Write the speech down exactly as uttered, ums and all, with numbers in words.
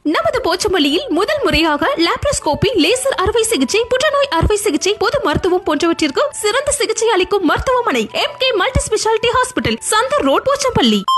நமது போச்சமல்லியில் முதல் முறையாக லாப்ரோஸ்கோபி, லேசர் அறுவை சிகிச்சை, புற்றுநோய் அறுவை சிகிச்சை, பொது மருத்துவம் போன்றவற்றிற்கு சிறந்த சிகிச்சை அளிக்கும் மருத்துவமனை M K multi speciality hospital, Chandar road, Pochampalli.